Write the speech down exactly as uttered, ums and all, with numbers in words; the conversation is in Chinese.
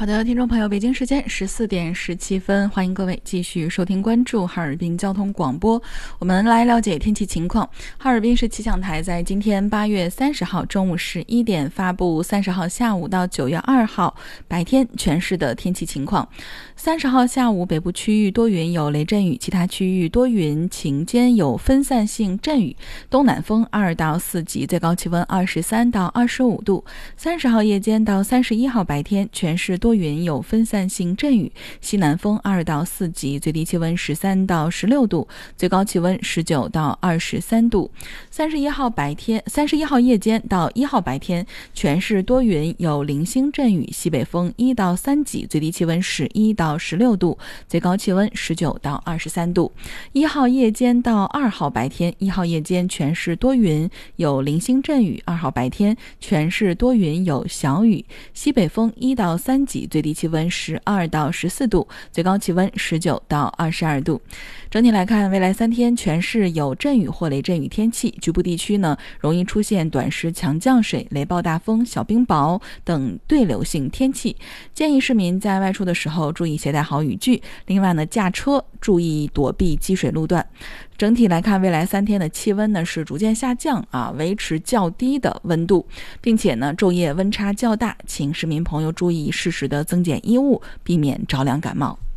好的，听众朋友，北京时间十四点十七分，欢迎各位继续收听关注哈尔滨交通广播。我们来了解天气情况。哈尔滨市气象台在今天八月三十号中午十一点发布三十号下午到九月二号白天全市的天气情况。三十号下午，北部区域多云有雷阵雨，其他区域多云晴间有分散性阵雨，东南风二到四级，最高气温二十三到二十五度。三十号夜间到三十一号白天，全市多云有分散性阵雨，西南风二到四级，最低气温十三到十六度，最高气温十九到二十三度。三十一号白天，三十一号夜间到一号白天，全市多云有零星阵雨，西北风一到三级，最低气温十一到十六度，最高气温十九到二十三度。一号夜间到二号白天，一号夜间全市多云有零星阵雨，二号白天全市多云有小雨，西北风一到三级，最低气温十二到十四度，最高气温十九到二十二度。整体来看，未来三天全市有阵雨或雷阵雨天气，局部地区呢容易出现短时强降水、雷暴大风、小冰雹等对流性天气。建议市民在外出的时候注意携带好雨具，另外呢，驾车注意躲避积水路段。整体来看，未来三天的气温呢是逐渐下降啊，维持较低的温度，并且呢昼夜温差较大，请市民朋友注意适时的增减衣物，避免着凉感冒。